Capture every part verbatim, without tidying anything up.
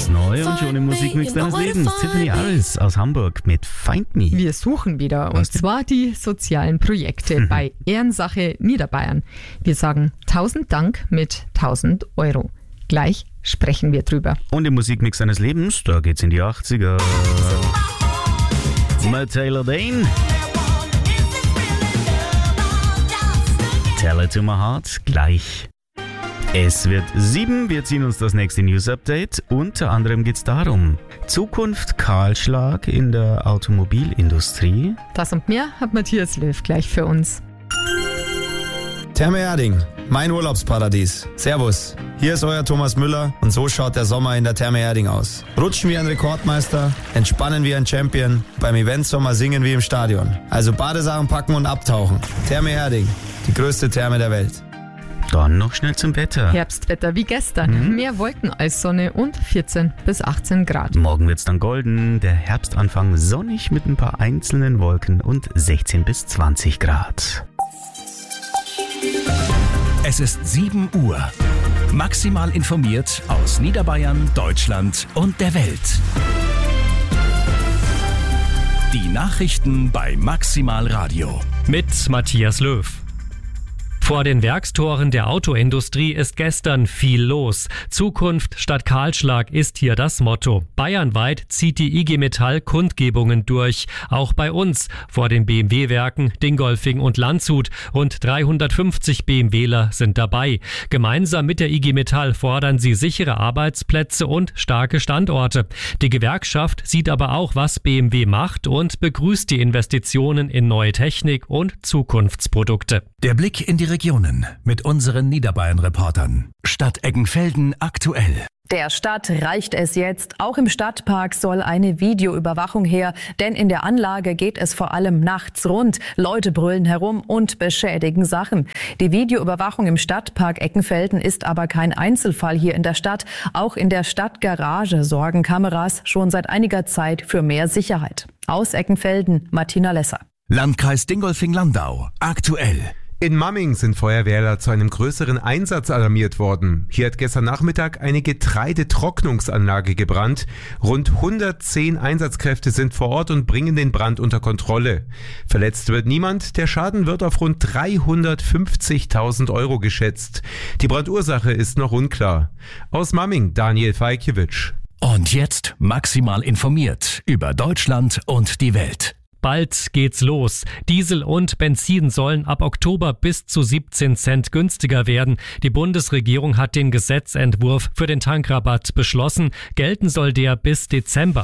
ganz neu und schon im Musikmix deines Lebens. Tiffany Harris aus Hamburg mit Find Me. Wir suchen wieder, und zwar die sozialen Projekte mhm. bei Ehrensache Niederbayern. Wir sagen tausend Dank mit tausend Euro. Gleich sprechen wir drüber. Und im Musikmix deines Lebens, da geht's in die achtziger. Mit Taylor Dane. Tell it to my heart, gleich. Es wird sieben, wir ziehen uns das nächste News-Update. Unter anderem geht es darum, Zukunft Kahlschlag in der Automobilindustrie. Das und mehr hat Matthias Löw gleich für uns. Therme Erding, mein Urlaubsparadies. Servus, hier ist euer Thomas Müller und so schaut der Sommer in der Therme Erding aus. Rutschen wie ein Rekordmeister, entspannen wie ein Champion, beim Eventsommer singen wie im Stadion. Also Badesachen packen und abtauchen. Therme Erding, die größte Therme der Welt. Dann noch schnell zum Wetter. Herbstwetter wie gestern. Mhm. Mehr Wolken als Sonne und vierzehn bis achtzehn Grad. Morgen wird's dann golden. Der Herbstanfang sonnig mit ein paar einzelnen Wolken und sechzehn bis zwanzig Grad. Es ist sieben Uhr. Maximal informiert aus Niederbayern, Deutschland und der Welt. Die Nachrichten bei Maximal Radio. Mit Matthias Löw. Vor den Werkstoren der Autoindustrie ist gestern viel los. Zukunft statt Kahlschlag ist hier das Motto. Bayernweit zieht die I G Metall Kundgebungen durch. Auch bei uns vor den B M W-Werken Dingolfing und Landshut. Rund dreihundertfünfzig BMWler sind dabei. Gemeinsam mit der I G Metall fordern sie sichere Arbeitsplätze und starke Standorte. Die Gewerkschaft sieht aber auch, was B M W macht und begrüßt die Investitionen in neue Technik und Zukunftsprodukte. Der Blick in die Regionen mit unseren Niederbayern-Reportern. Stadt Eggenfelden aktuell. Der Stadt reicht es jetzt. Auch im Stadtpark soll eine Videoüberwachung her, denn in der Anlage geht es vor allem nachts rund. Leute brüllen herum und beschädigen Sachen. Die Videoüberwachung im Stadtpark Eggenfelden ist aber kein Einzelfall hier in der Stadt. Auch in der Stadtgarage sorgen Kameras schon seit einiger Zeit für mehr Sicherheit. Aus Eggenfelden, Martina Lesser. Landkreis Dingolfing-Landau aktuell. In Mamming sind Feuerwehrler zu einem größeren Einsatz alarmiert worden. Hier hat gestern Nachmittag eine Getreidetrocknungsanlage gebrannt. Rund hundertzehn Einsatzkräfte sind vor Ort und bringen den Brand unter Kontrolle. Verletzt wird niemand. Der Schaden wird auf rund dreihundertfünfzigtausend Euro geschätzt. Die Brandursache ist noch unklar. Aus Mamming, Daniel Feikjewitsch. Und jetzt maximal informiert über Deutschland und die Welt. Bald geht's los. Diesel und Benzin sollen ab Oktober bis zu siebzehn Cent günstiger werden. Die Bundesregierung hat den Gesetzentwurf für den Tankrabatt beschlossen. Gelten soll der bis Dezember.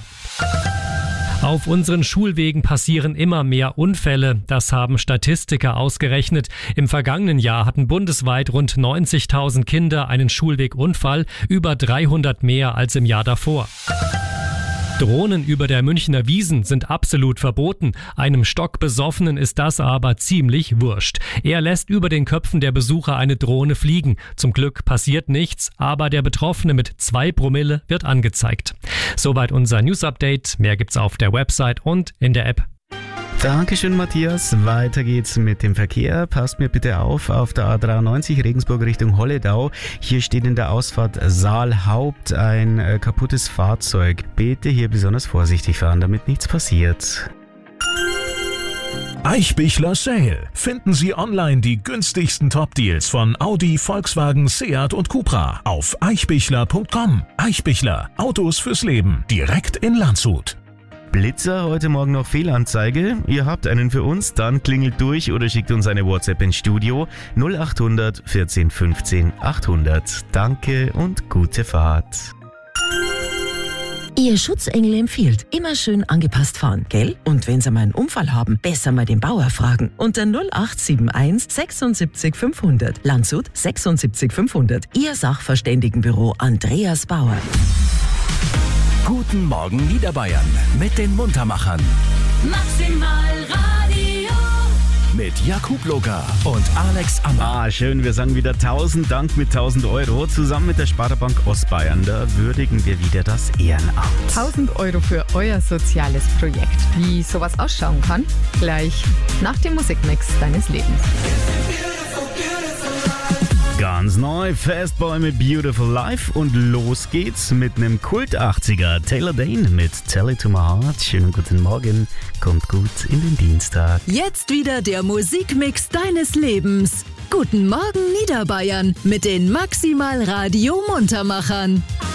Auf unseren Schulwegen passieren immer mehr Unfälle. Das haben Statistiker ausgerechnet. Im vergangenen Jahr hatten bundesweit rund neunzigtausend Kinder einen Schulwegunfall, über dreihundert mehr als im Jahr davor. Drohnen über der Münchner Wiesn sind absolut verboten. Einem Stockbesoffenen ist das aber ziemlich wurscht. Er lässt über den Köpfen der Besucher eine Drohne fliegen. Zum Glück passiert nichts, aber der Betroffene mit zwei Promille wird angezeigt. Soweit unser News-Update. Mehr gibt's auf der Website und in der App. Dankeschön, Matthias. Weiter geht's mit dem Verkehr. Passt mir bitte auf, auf der A dreiundneunzig Regensburg Richtung Holledau. Hier steht in der Ausfahrt Saalhaupt ein äh, kaputtes Fahrzeug. Bitte hier besonders vorsichtig fahren, damit nichts passiert. Eichbichler Sale. Finden Sie online die günstigsten Top-Deals von Audi, Volkswagen, Seat und Cupra auf eichbichler punkt com. Eichbichler. Autos fürs Leben. Direkt in Landshut. Blitzer, heute Morgen noch Fehlanzeige. Ihr habt einen für uns, dann klingelt durch oder schickt uns eine WhatsApp ins Studio null achthundert vierzehn fünfzehn achthundert. Danke und gute Fahrt. Ihr Schutzengel empfiehlt, immer schön angepasst fahren, gell? Und wenn Sie mal einen Unfall haben, besser mal den Bauer fragen. Unter null acht sieben eins sechsundsiebzig fünfhundert. Landshut sechsundsiebzig fünfhundert. Ihr Sachverständigenbüro Andreas Bauer. Guten Morgen Niederbayern mit den Muntermachern. Maximal Radio. Mit Jakub Locker und Alex Ammer. Ah, schön, wir sagen wieder tausend Dank mit tausend Euro. Zusammen mit der Sparda-Bank Ostbayern, da würdigen wir wieder das Ehrenamt. tausend Euro für euer soziales Projekt. Wie sowas ausschauen kann, gleich nach dem Musikmix deines Lebens. Ganz Ganz neu, Fastboy mit Beautiful Life und los geht's mit einem Kult-achtziger. Taylor Dane mit Tell It To My Heart. Schönen guten Morgen, kommt gut in den Dienstag. Jetzt wieder der Musikmix deines Lebens. Guten Morgen Niederbayern mit den Maximal Radio Muntermachern.